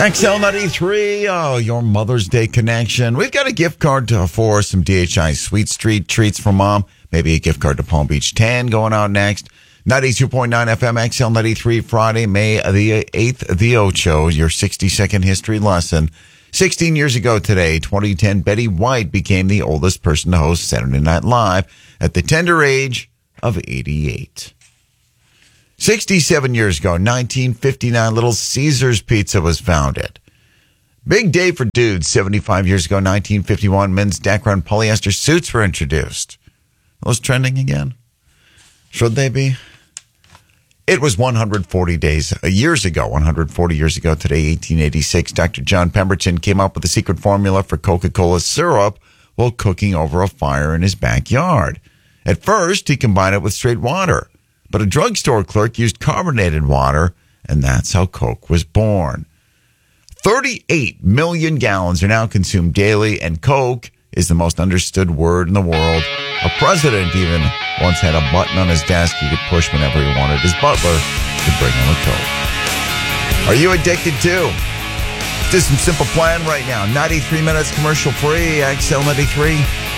XL93, your Mother's Day connection. We've got a gift card for some DHI Sweet Street treats for Mom. Maybe a gift card to Palm Beach 10 going out next. 92.9 FM, XL93, Friday, May the 8th, the Ocho, your 60-second history lesson. 16 years ago today, 2010, Betty White became the oldest person to host Saturday Night Live at the tender age of 88. 67 years ago, 1959, Little Caesars Pizza was founded. Big day for dudes. 75 years ago, 1951, men's Dacron polyester suits were introduced. Are those trending again? Should they be? It was 140 years ago today, 1886, Dr. John Pemberton came up with the secret formula for Coca-Cola syrup while cooking over a fire in his backyard. At first, he combined it with straight water. But a drugstore clerk used carbonated water, and that's how Coke was born. 38 million gallons are now consumed daily, and Coke is the most understood word in the world. A president even once had a button on his desk he could push whenever he wanted his butler to bring him a Coke. Are you addicted too? Do some Simple Plan right now. 93 minutes commercial free, XL93.